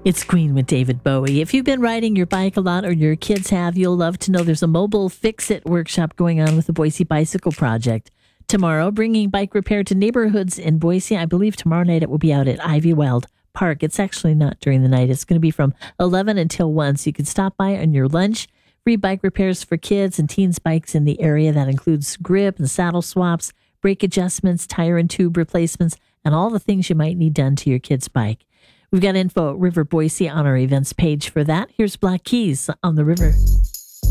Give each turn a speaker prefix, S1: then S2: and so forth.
S1: It's Queen with David Bowie. If you've been riding your bike a lot or your kids have, you'll love to know there's a mobile fix-it workshop going on with the Boise Bicycle Project tomorrow, bringing bike repair to neighborhoods in Boise. I believe tomorrow night it will be out at Ivywild Park. It's actually not during the night. It's going to be from 11 until 1, so you can stop by on your lunch. Free bike repairs for kids and teens' bikes in the area. That includes grip and saddle swaps, brake adjustments, tire and tube replacements, and all the things you might need done to your kid's bike. We've got info at River Boise on our events page for that. Here's Black Keys on the River.